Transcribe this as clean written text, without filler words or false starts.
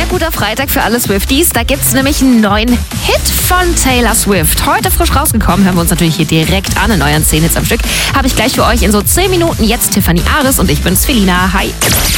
sehr guter Freitag für alle Swifties. Da gibt's nämlich einen neuen Hit von Taylor Swift. Heute frisch rausgekommen, hören wir uns natürlich hier direkt an in euren 10 Hits am Stück. Habe ich gleich für euch in so 10 Minuten. Jetzt Tiffany Ares und ich bin's, Felina. Hi.